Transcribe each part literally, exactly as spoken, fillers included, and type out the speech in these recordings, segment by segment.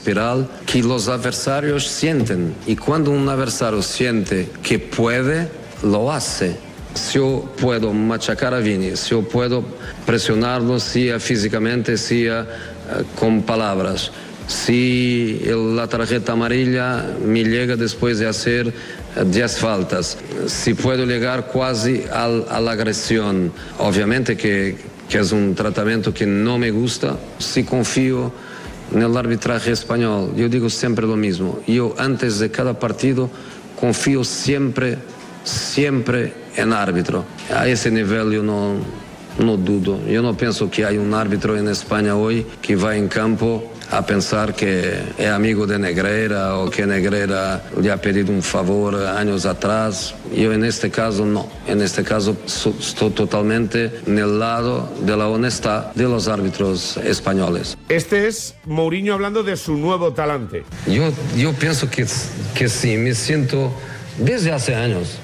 espiral que los adversarios sienten. Y cuando un adversario siente que puede, lo hace. Si yo puedo machacar a Vini, si yo puedo presionarlo, sea físicamente, sea uh, con palabras, si el, la tarjeta amarilla me llega después de hacer diez faltas, si puedo llegar casi al, a la agresión, obviamente que, que es un tratamiento que no me gusta, si confío en el arbitraje español, yo digo siempre lo mismo, yo antes de cada partido confío siempre, siempre en árbitro, a ese nivel yo no, no dudo, yo no pienso que hay un árbitro en España hoy que va en campo a pensar que es amigo de Negreira o que Negreira le ha pedido un favor años atrás. Yo en este caso no, en este caso so, estoy totalmente en el lado de la honestidad de los árbitros españoles. Este es Mourinho hablando de su nuevo talante. Yo, yo pienso que, que sí, me siento desde hace años,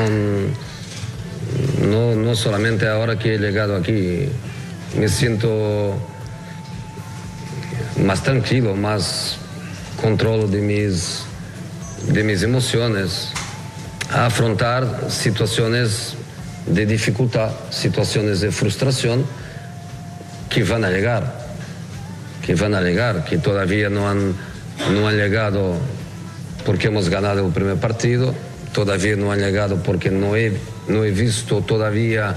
no, no, no solamente ahora que he llegado aquí, me siento más tranquilo, más control de mis, de mis emociones, a afrontar situaciones de dificultad, situaciones de frustración que van a llegar, que van a llegar, que todavía no han, no han llegado porque hemos ganado el primer partido, todavía no han llegado porque no he, no he visto todavía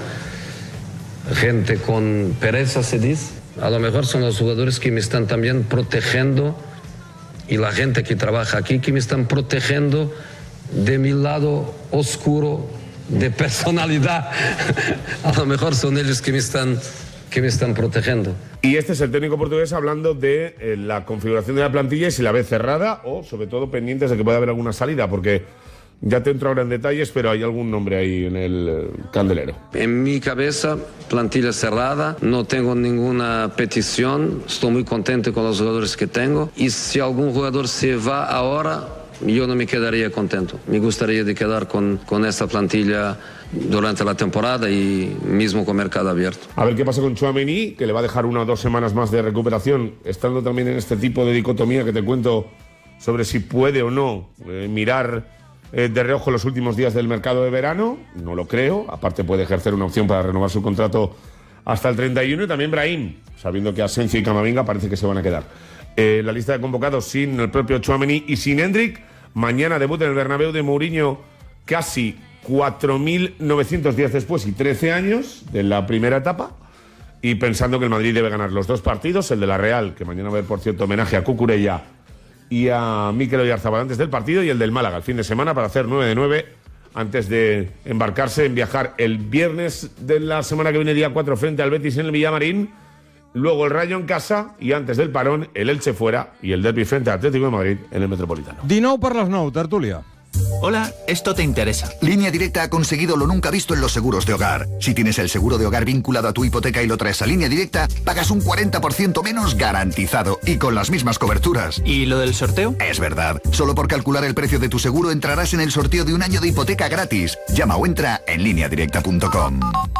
gente con pereza, se dice. A lo mejor son los jugadores que me están también protegiendo y la gente que trabaja aquí que me están protegiendo de mi lado oscuro de personalidad. A lo mejor son ellos que me están, que me están protegiendo. Y este es el técnico portugués hablando de eh, la configuración de la plantilla y si la ve cerrada o sobre todo pendientes de que pueda haber alguna salida, porque ya te entro ahora en detalles, pero hay algún nombre ahí en el eh, candelero. En mi cabeza, plantilla cerrada, no tengo ninguna petición, estoy muy contento con los jugadores que tengo y si algún jugador se va ahora, yo no me quedaría contento. Me gustaría de quedar con, con esta plantilla durante la temporada y mismo con mercado abierto. A ver qué pasa con Tchouaméni, que le va a dejar una o dos semanas más de recuperación, estando también en este tipo de dicotomía que te cuento sobre si puede o no eh, mirar Eh, de reojo los últimos días del mercado de verano, no lo creo, aparte puede ejercer una opción para renovar su contrato hasta el treinta y uno y también Brahim, sabiendo que Asensio y Camavinga parece que se van a quedar. Eh, la lista de convocados sin el propio Tchouaméni y sin Endrick, mañana debut en el Bernabéu de Mourinho casi cuatro mil novecientos días después y trece años de la primera etapa y pensando que el Madrid debe ganar los dos partidos, el de la Real, que mañana va a haber por cierto homenaje a Cucurella y a Mikel Oyarzabal antes del partido y el del Málaga el fin de semana para hacer nueve de nueve antes de embarcarse en viajar el viernes de la semana que viene día cuatro frente al Betis en el Villamarín, luego el Rayo en casa y antes del parón el Elche fuera y el derbi frente al Atlético de Madrid en el Metropolitano. dinou per les nou, tertúlia. Hola, esto te interesa. Línea Directa ha conseguido lo nunca visto en los seguros de hogar. Si tienes el seguro de hogar vinculado a tu hipoteca y lo traes a Línea Directa, pagas un cuarenta por ciento menos garantizado y con las mismas coberturas. ¿Y lo del sorteo? Es verdad. Solo por calcular el precio de tu seguro entrarás en el sorteo de un año de hipoteca gratis. Llama o entra en línea directa punto com.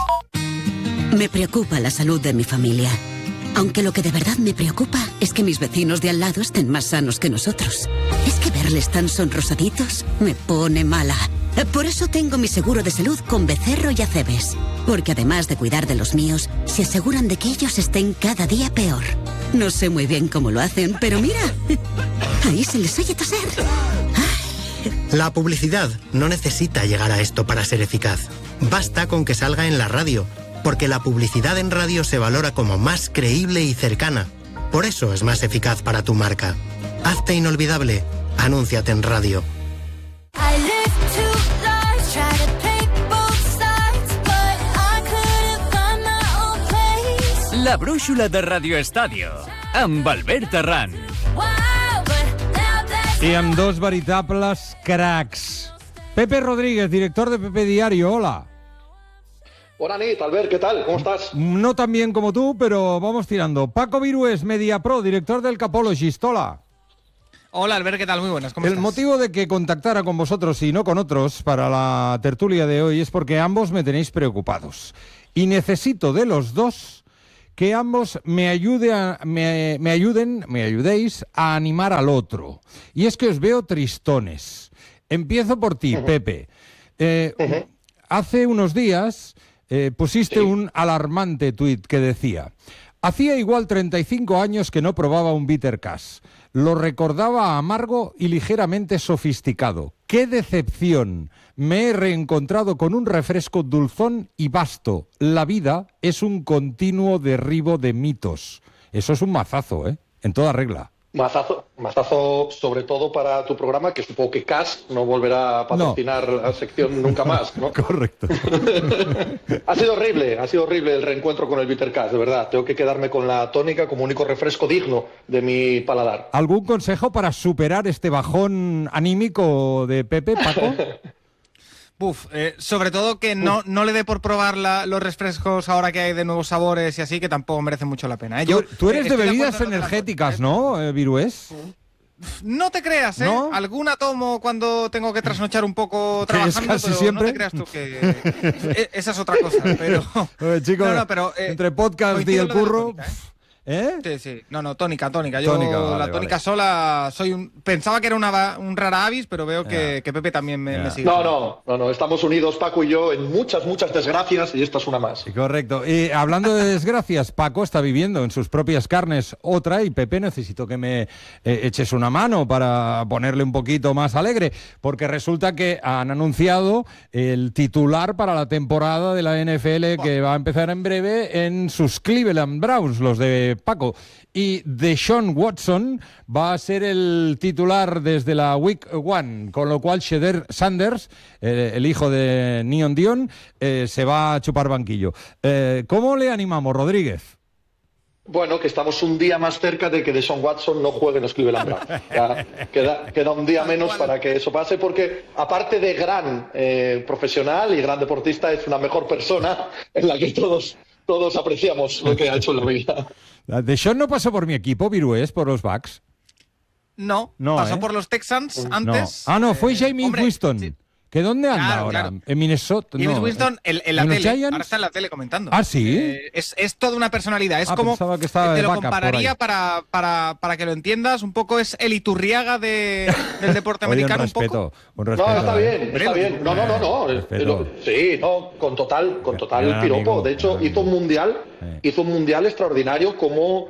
Me preocupa la salud de mi familia. Aunque lo que de verdad me preocupa es que mis vecinos de al lado estén más sanos que nosotros. Es que verles tan sonrosaditos me pone mala. Por eso tengo mi seguro de salud con Becerro y Acebes. Porque además de cuidar de los míos, se aseguran de que ellos estén cada día peor. No sé muy bien cómo lo hacen, pero mira, ahí se les oye toser. La publicidad no necesita llegar a esto para ser eficaz. Basta con que salga en la radio. Porque la publicidad en radio se valora como más creíble y cercana. Por eso es más eficaz para tu marca. Hazte inolvidable. Anúnciate en radio. La brúixola de Radio Estadio, amb Albert Arran. I amb dos veritables cracs. Pepe Rodríguez, director de Pepe Diario, hola. Hola, Nit, Albert, ¿qué tal? ¿Cómo estás? No tan bien como tú, pero vamos tirando. Paco Virués, MediaPro, director del Capologist, hola. Hola, Albert, ¿qué tal? Muy buenas, ¿cómo El estás? motivo de que contactara con vosotros y no con otros para la tertulia de hoy es porque ambos me tenéis preocupados. Y necesito de los dos que ambos me, ayude a, me, me ayuden, me ayudéis a animar al otro. Y es que os veo tristones. Empiezo por ti, uh-huh. Pepe. Eh, uh-huh. Hace unos días eh, pusiste sí. un alarmante tuit que decía: hacía igual treinta y cinco años que no probaba un Bitter Cash. Lo recordaba amargo y ligeramente sofisticado. ¡Qué decepción! Me he reencontrado con un refresco dulzón y vasto. La vida es un continuo derribo de mitos. Eso es un mazazo, ¿eh? En toda regla. Mazazo, mazazo sobre todo para tu programa, que supongo que Cash no volverá a patrocinar no. la sección nunca más, ¿no? Correcto. Ha sido horrible, ha sido horrible el reencuentro con el Bitter Cash, de verdad. Tengo que quedarme con la tónica como único refresco digno de mi paladar. ¿Algún consejo para superar este bajón anímico de Pepe, Paco? Buf, eh, sobre todo que no, no le dé por probar la, los refrescos ahora que hay de nuevos sabores y así, que tampoco merece mucho la pena. ¿eh? Yo, tú, tú eres eh, de bebidas de energéticas, ¿no, eh, Virués? No te creas, ¿eh? ¿No? Alguna tomo cuando tengo que trasnochar un poco trabajando, casi pero siempre? No te creas tú que... Esa es otra cosa, pero... Oye, chicos, no, no, pero, eh, entre podcast y el curro... Tónica, ¿eh? ¿Eh? Sí, sí. No, no, tónica, tónica. Yo tónica, vale, la tónica vale. sola soy un... Pensaba que era una, un rara avis, pero veo que, yeah. que Pepe también me, yeah. me sigue. No, no, no, no. Estamos unidos, Paco y yo, en muchas, muchas desgracias y esta es una más. Correcto. Y hablando de desgracias, Paco está viviendo en sus propias carnes otra y Pepe, necesito que me eh, eches una mano para ponerle un poquito más alegre, porque resulta que han anunciado el titular para la temporada de la N F L que va a empezar en breve en sus Cleveland Browns, los de Paco, y Deshaun Watson va a ser el titular desde la Week One, con lo cual Shedeur Sanders, eh, el hijo de Neon Dion, eh, se va a chupar banquillo. Eh, ¿Cómo le animamos, Rodríguez? Bueno, que estamos un día más cerca de que Deshaun Watson no juegue en los Cleveland Browns. Ya queda, queda un día menos para que eso pase, porque aparte de gran eh, profesional y gran deportista, es una mejor persona en la que todos, todos apreciamos lo que ha hecho en la vida. ¿Deshaun no pasó por mi equipo, Virués, por los Bucks? No, no pasó ¿eh? por los Texans antes. No. Ah, no, fue James eh, Winston. Sí. ¿Que dónde anda claro, ahora? Claro. ¿En Minnesota? James no. Winston en, en la ¿En tele, Giants? ahora está en la tele comentando. ¿Ah, sí? Eh, es, es toda una personalidad, es ah, como, que estaba te lo backup compararía para, para, para que lo entiendas, un poco es el Iturriaga de, del deporte Oye, americano. un respeto, un, poco. un respeto. No, está ¿eh? bien, está bien. No, no, no, no. Respeto. Sí, no, con total, con total gran piropo. amigo, De hecho, hizo un mundial, eh. hizo un mundial extraordinario como...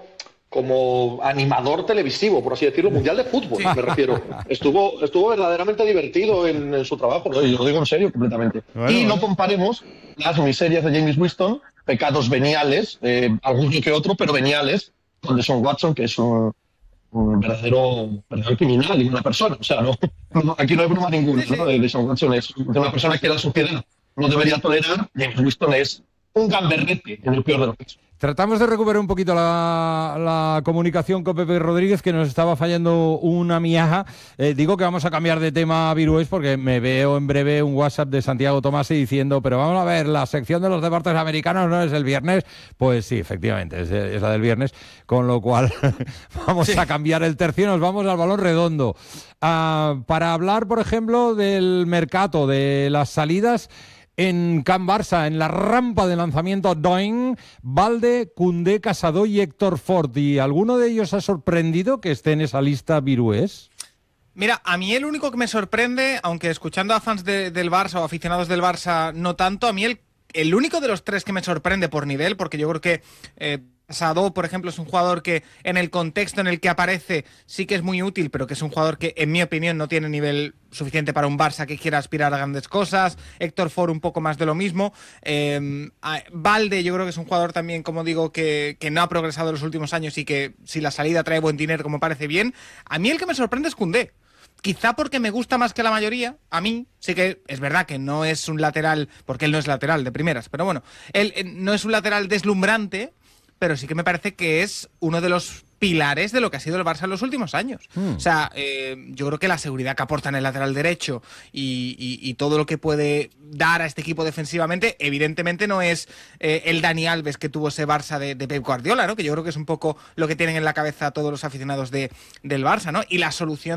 como animador televisivo, por así decirlo, mundial de fútbol, sí. me refiero. Estuvo, estuvo verdaderamente divertido en, en su trabajo, ¿no? Y lo digo en serio completamente. Bueno, y no comparemos las miserias de James Winston, pecados veniales, eh, alguno que otro, pero veniales, con Deshaun Watson, que es un, un verdadero, verdadero criminal y una persona. O sea, no, no, aquí no hay broma ninguna, sí, sí. ¿no? Deshaun Watson es una persona que la sociedad no debería tolerar. James Winston es un gamberrete, en el peor de los casos. Tratamos de recuperar un poquito la, la comunicación con Pepe Rodríguez, que nos estaba fallando una miaja. Eh, digo que vamos a cambiar de tema, Virués, porque me veo en breve un WhatsApp de Santiago Tomasi diciendo, pero vamos a ver, la sección de los deportes americanos no es el viernes. Pues sí, efectivamente, es, es la del viernes, con lo cual vamos sí. a cambiar el tercio y nos vamos al balón redondo. Uh, para hablar, por ejemplo, del mercado, de las salidas en Can Barça, en la rampa de lanzamiento Doing, Valde, Koundé, Casado y Héctor Ford. ¿Y alguno de ellos ha sorprendido que esté en esa lista, Virués? Mira, a mí el único que me sorprende, aunque escuchando a fans de, del Barça o aficionados del Barça no tanto, a mí el, el único de los tres que me sorprende por nivel, porque yo creo que... Eh, Casado, por ejemplo, es un jugador que en el contexto en el que aparece sí que es muy útil, pero que es un jugador que, en mi opinión, no tiene nivel suficiente para un Barça que quiera aspirar a grandes cosas. Héctor Ford un poco más de lo mismo. Eh, Valde yo creo que es un jugador también, como digo, que, que no ha progresado en los últimos años y que si la salida trae buen dinero, como parece bien. A mí el que me sorprende es Koundé. Quizá porque me gusta más que la mayoría, a mí, sí que es verdad que no es un lateral, porque él no es lateral de primeras, pero bueno, él no es un lateral deslumbrante, pero sí que me parece que es uno de los pilares de lo que ha sido el Barça en los últimos años. Mm. O sea, eh, yo creo que la seguridad que aporta en el lateral derecho y, y, y todo lo que puede dar a este equipo defensivamente, evidentemente no es eh, el Dani Alves que tuvo ese Barça de, de Pep Guardiola, ¿no? Que yo creo que es un poco lo que tienen en la cabeza todos los aficionados de, del Barça, ¿no? Y la solución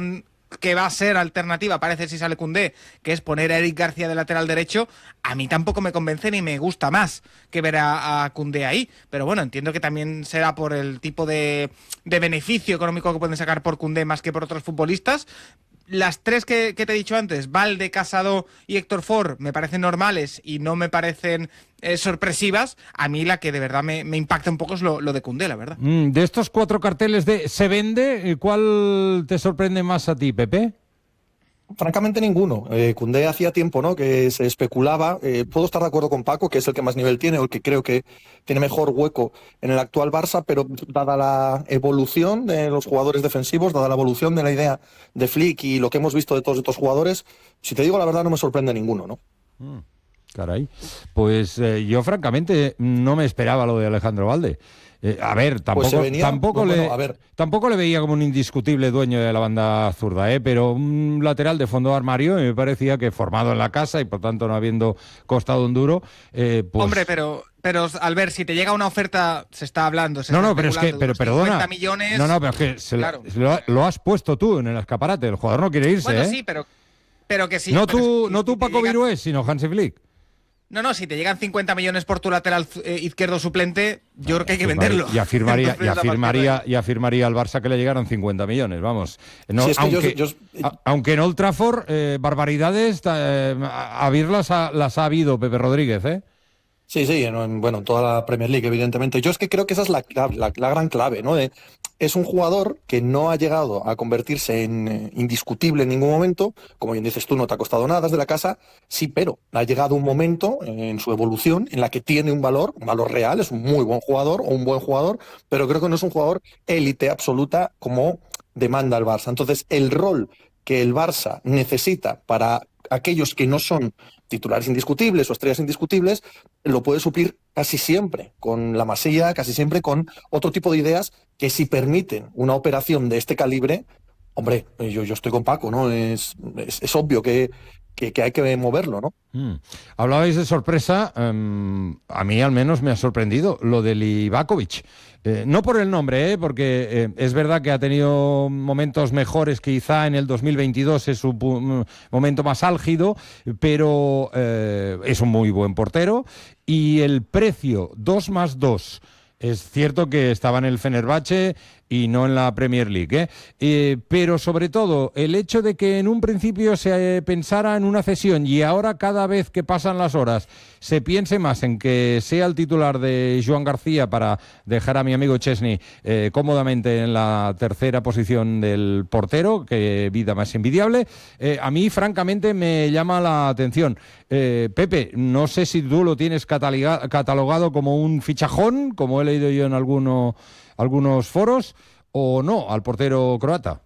que va a ser alternativa, parece si sale Koundé, que es poner a Eric García de lateral derecho, a mí tampoco me convence ni me gusta más que ver a, a Koundé ahí. Pero bueno, entiendo que también será por el tipo de, de beneficio económico que pueden sacar por Koundé más que por otros futbolistas. Las tres que, que te he dicho antes, Valde, Casado y Héctor Ford, me parecen normales y no me parecen eh, sorpresivas. A mí la que de verdad me, me impacta un poco es lo, lo de Koundé, la verdad. Mm, de estos cuatro carteles de se vende, ¿cuál te sorprende más a ti, Pepe? Francamente ninguno. Eh, Koundé hacía tiempo, ¿no?, que se especulaba. Eh, puedo estar de acuerdo con Paco, que es el que más nivel tiene o el que creo que tiene mejor hueco en el actual Barça, pero dada la evolución de los jugadores defensivos, dada la evolución de la idea de Flick y lo que hemos visto de todos estos jugadores, si te digo la verdad no me sorprende ninguno, ¿no? Mm, caray. Pues eh, yo francamente no me esperaba lo de Alejandro Valde. Eh, a ver, tampoco, pues venía, tampoco, no, le, bueno, a ver. tampoco le veía como un indiscutible dueño de la banda zurda, ¿eh? Pero un lateral de fondo de armario y me parecía que formado en la casa y por tanto no habiendo costado un duro, eh, pues... Hombre, pero... Pero, Albert, si te llega una oferta, se está hablando, se no, está no, pero es que, pero perdona, millones, no, no, pero es que se claro. lo, lo has puesto tú en el escaparate, el jugador no quiere irse, bueno, ¿eh? sí, pero, pero que sí. No pero tú, si, no tú si Paco llega... Virués, sino Hansi Flick. No, no, si te llegan cincuenta millones por tu lateral eh, izquierdo suplente, yo creo que hay que Afirmaría, venderlo. Y afirmaría, Entonces, y, afirmaría, y afirmaría al Barça que le llegaron cincuenta millones, vamos. No, sí, es que aunque, yo, yo... A, aunque en Old Trafford, eh, barbaridades, eh, a Vir las ha, las ha habido, Pepe Rodríguez, ¿eh? Sí, sí, en, bueno, en toda la Premier League, evidentemente. Yo es que creo que esa es la, la, la gran clave, ¿no? De, es un jugador que no ha llegado a convertirse en eh, indiscutible en ningún momento. Como bien dices tú, no te ha costado nada desde la casa. Sí, pero ha llegado un momento eh, en su evolución en la que tiene un valor, un valor real, es un muy buen jugador o un buen jugador, pero creo que no es un jugador élite absoluta como demanda el Barça. Entonces, el rol que el Barça necesita para aquellos que no son titulares indiscutibles o estrellas indiscutibles, lo puede suplir casi siempre con la Masía, casi siempre con otro tipo de ideas que si permiten una operación de este calibre, hombre, yo, yo estoy con Paco, ¿no? Es, es, es obvio que, que, que hay que moverlo, ¿no? Mm. Hablabais de sorpresa, um, a mí al menos me ha sorprendido lo de Livakovic. Eh, no por el nombre, ¿eh? Porque eh, es verdad que ha tenido momentos mejores, quizá en el dos mil veintidós es su pu- momento más álgido, pero eh, es un muy buen portero y el precio dos más dos, es cierto que estaba en el Fenerbahce y no en la Premier League, ¿eh? Eh, pero sobre todo el hecho de que en un principio se eh, pensara en una cesión y ahora cada vez que pasan las horas se piense más en que sea el titular de Joan García para dejar a mi amigo Chesney eh, cómodamente en la tercera posición del portero, que vida más envidiable, eh, a mí francamente me llama la atención. Eh, Pepe, no sé si tú lo tienes cataloga- catalogado como un fichajón, como he leído yo en alguno, algunos foros, o no, al portero croata.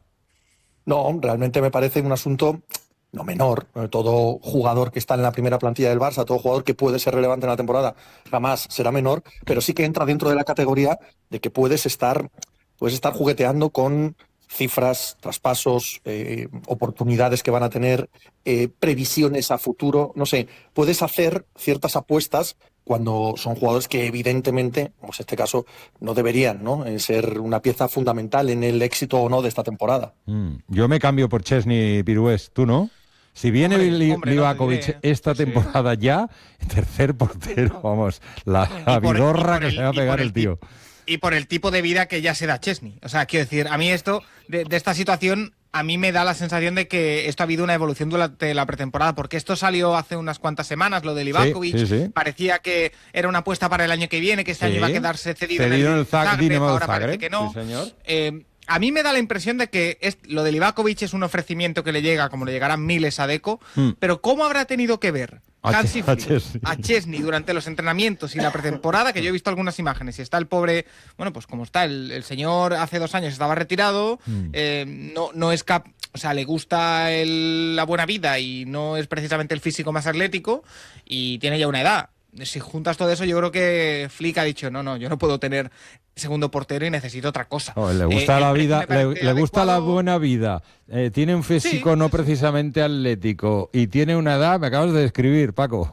No, realmente me parece un asunto no menor. Todo jugador que está en la primera plantilla del Barça, todo jugador que puede ser relevante en la temporada, jamás será menor, pero sí que entra dentro de la categoría de que puedes estar, puedes estar jugueteando con cifras, traspasos, eh, oportunidades que van a tener, eh, previsiones a futuro, no sé, puedes hacer ciertas apuestas cuando son jugadores que evidentemente, pues en este caso, no deberían, ¿no?, eh, ser una pieza fundamental en el éxito o no de esta temporada. Mm, yo me cambio por Chesney Virués, ¿tú no? Si viene Livakovic no, esta temporada sí. ya, tercer portero, vamos, la, la por, vidorra que el, se va a pegar el, el tío. Y por el tipo de vida que ya se da Chesney. O sea, quiero decir, a mí esto, de, de esta situación, a mí me da la sensación de que esto ha habido una evolución durante la pretemporada, porque esto salió hace unas cuantas semanas, lo de Livakovic, sí, sí, sí. parecía que era una apuesta para el año que viene, que este sí. año iba a quedarse cedido, cedido en el, el Zagreb, ahora Zagreb, parece que no. Sí, señor. Eh, a mí me da la impresión de que es, lo de Livakovic es un ofrecimiento que le llega, como le llegarán miles a Deco, mm. pero ¿cómo habrá tenido que ver Hansi Flick a Chesney. a Chesney durante los entrenamientos y la pretemporada? Que yo he visto algunas imágenes y está el pobre, bueno, pues como está, el, el señor hace dos años estaba retirado, mm. eh, no, no es cap, o sea, le gusta el, la buena vida y no es precisamente el físico más atlético y tiene ya una edad. Si juntas todo eso, yo creo que Flick ha dicho, no, no, yo no puedo tener segundo portero y necesito otra cosa. Oh, le gusta eh, la vida, le, le gusta la buena vida, eh, tiene un físico sí, no sí. precisamente atlético y tiene una edad, me acabas de describir, Paco.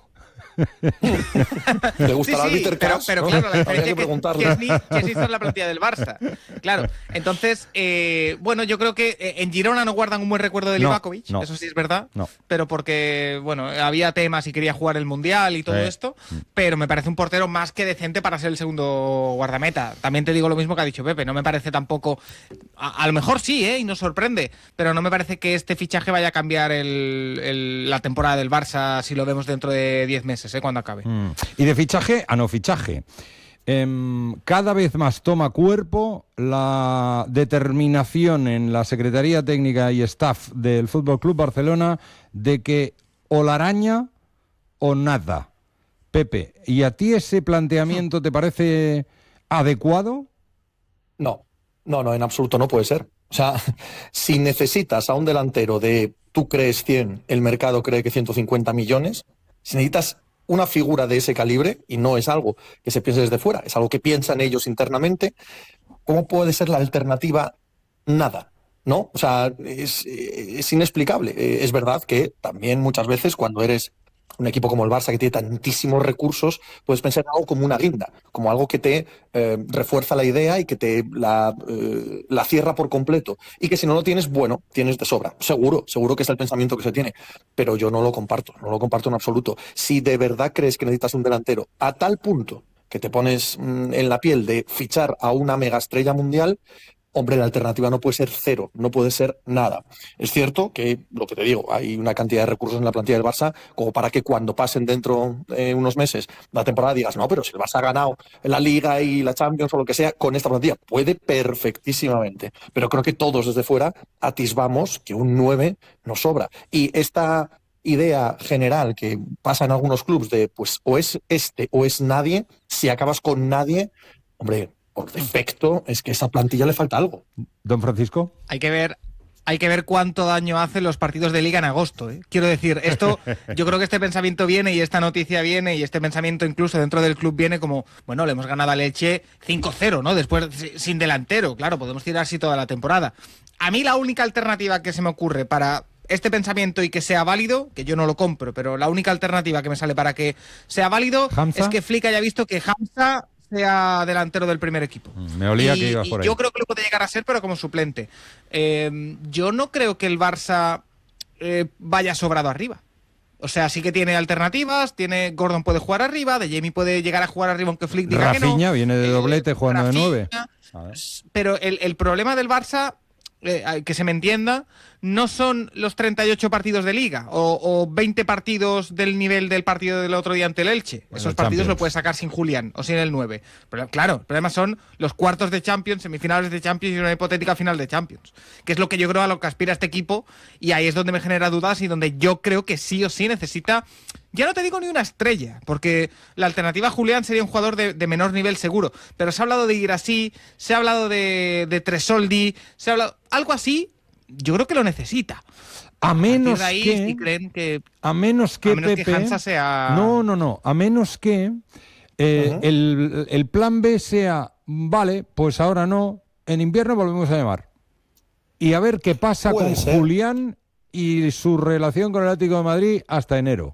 ¿Le gustará sí, sí, el Bitter pero, Cash? pero ¿no? claro, la Habría diferencia que que, preguntarle. que, es ni, que se hizo en la plantilla del Barça. Claro, entonces, eh, bueno, yo creo que eh, en Girona no guardan un buen recuerdo de No, Livakovic, no. eso sí es verdad, No. pero porque, bueno, había temas y quería jugar el Mundial y todo Sí. esto, pero me parece un portero más que decente para ser el segundo guardameta. También te digo lo mismo que ha dicho Pepe, no me parece tampoco, a, a lo mejor sí, ¿eh? Y nos sorprende, pero no me parece que este fichaje vaya a cambiar el, el, la temporada del Barça si lo vemos dentro de diez meses, ¿eh? Cuando acabe. Mm. Y de fichaje a no fichaje. Em, cada vez más toma cuerpo la determinación en la Secretaría Técnica y Staff del F C Barcelona de que o la araña o nada. Pepe, ¿y a ti ese planteamiento te parece adecuado? No, no, no, en absoluto no puede ser. O sea, si necesitas a un delantero de, tú crees cien, el mercado cree que ciento cincuenta millones, si necesitas una figura de ese calibre, y no es algo que se piense desde fuera, es algo que piensan ellos internamente, ¿cómo puede ser la alternativa? Nada, ¿no? O sea, es, es inexplicable. Es verdad que también muchas veces cuando eres un equipo como el Barça, que tiene tantísimos recursos, puedes pensar en algo como una guinda, como algo que te eh, refuerza la idea y que te la, eh, la cierra por completo. Y que si no lo tienes, bueno, tienes de sobra. Seguro, seguro que es el pensamiento que se tiene. Pero yo no lo comparto, no lo comparto en absoluto. Si de verdad crees que necesitas un delantero a tal punto que te pones mmm, en la piel de fichar a una megaestrella mundial, hombre, la alternativa no puede ser cero, no puede ser nada. Es cierto que, lo que te digo, hay una cantidad de recursos en la plantilla del Barça como para que cuando pasen dentro de eh, unos meses la temporada digas, no, pero si el Barça ha ganado la Liga y la Champions o lo que sea con esta plantilla, puede perfectísimamente. Pero creo que todos desde fuera atisbamos que un nueve nos sobra. Y esta idea general que pasa en algunos clubes de, pues, o es este o es nadie, si acabas con nadie, hombre, por defecto es que a esa plantilla le falta algo. Don Francisco. Hay que ver, hay que ver cuánto daño hacen los partidos de Liga en agosto, ¿eh? Quiero decir, esto, yo creo que este pensamiento viene y esta noticia viene y este pensamiento incluso dentro del club viene como, bueno, le hemos ganado a Leche cinco cero, ¿no? Después sin delantero, claro, podemos tirar así toda la temporada. A mí la única alternativa que se me ocurre para este pensamiento y que sea válido, que yo no lo compro, pero la única alternativa que me sale para que sea válido ¿Hamza? es que Flick haya visto que Hamza sea delantero del primer equipo. Me olía y, que ibas por ahí. Yo creo que lo puede llegar a ser, pero como suplente. Eh, yo no creo que el Barça eh, vaya sobrado arriba. O sea, sí que tiene alternativas, tiene Gordon puede jugar arriba, De Jamie puede llegar a jugar arriba aunque Flick diga Rafinha que no. viene de doblete Eh, jugando Rafinha, de nueve. Pero el, el problema del Barça, eh, que se me entienda, no son los treinta y ocho partidos de Liga o, o veinte partidos del nivel del partido del otro día ante el Elche. Bueno, Esos partidos Champions. lo puedes sacar sin Julián o sin el nueve. Pero claro, el problema son los cuartos de Champions, semifinales de Champions y una hipotética final de Champions. Que es lo que yo creo a lo que aspira este equipo y ahí es donde me genera dudas y donde yo creo que sí o sí necesita, ya no te digo ni una estrella, porque la alternativa a Julián sería un jugador de, de menor nivel seguro. Pero se ha hablado de Guirassy, se ha hablado de, de Tresoldi, se ha hablado... Algo así, yo creo que lo necesita. A menos de ahí, que, si creen que a menos que a menos Pepe, que Hansa sea... no, no, no, a menos que eh, Uh-huh. el, el plan B sea, vale, pues ahora no, en invierno volvemos a llamar. Y a ver qué pasa Puede con ser. Julián y su relación con el Atlético de Madrid hasta enero.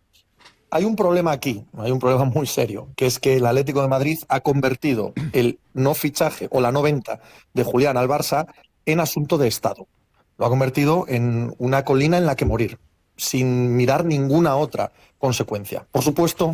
Hay un problema aquí, hay un problema muy serio, que es que el Atlético de Madrid ha convertido el no fichaje o la no venta de Julián al Barça en asunto de Estado. Lo ha convertido en una colina en la que morir, sin mirar ninguna otra consecuencia. Por supuesto,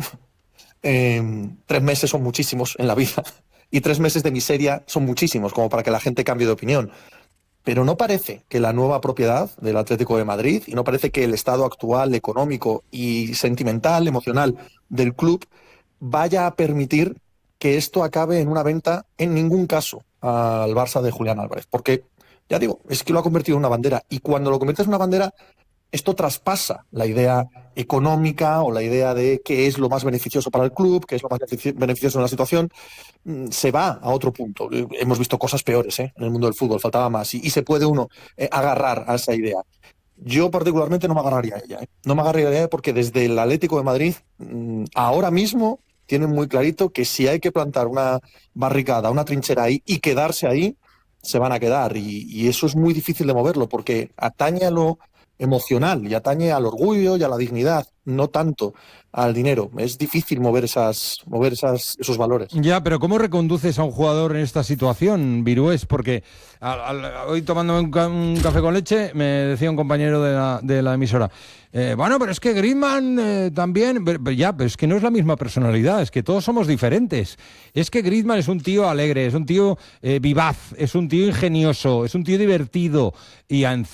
eh, tres meses son muchísimos en la vida y tres meses de miseria son muchísimos como para que la gente cambie de opinión. Pero no parece que la nueva propiedad del Atlético de Madrid y no parece que el estado actual económico y sentimental, emocional del club vaya a permitir que esto acabe en una venta en ningún caso al Barça de Julián Álvarez. Porque, ya digo, es que lo ha convertido en una bandera y cuando lo conviertes en una bandera, esto traspasa la idea económica o la idea de qué es lo más beneficioso para el club, qué es lo más beneficioso en la situación, se va a otro punto. Hemos visto cosas peores ¿eh? en el mundo del fútbol, faltaba más, y, y se puede uno eh, agarrar a esa idea. Yo particularmente no me agarraría a ella. ¿eh? No me agarraría a ella porque desde el Atlético de Madrid ahora mismo tienen muy clarito que si hay que plantar una barricada, una trinchera ahí y quedarse ahí, se van a quedar. Y, y eso es muy difícil de moverlo porque atañe a lo emocional y atañe al orgullo y a la dignidad, no tanto al dinero. Es difícil mover esas, mover esas, esos valores. Ya, pero ¿cómo reconduces a un jugador en esta situación, Virués? Porque al, al, hoy tomando un, ca- un café con leche me decía un compañero de la, de la emisora, eh, bueno, pero es que Griezmann eh, también, pero, pero ya, pero es que no es la misma personalidad, es que todos somos diferentes. Es que Griezmann es un tío alegre, es un tío eh, vivaz, es un tío ingenioso, es un tío divertido y encima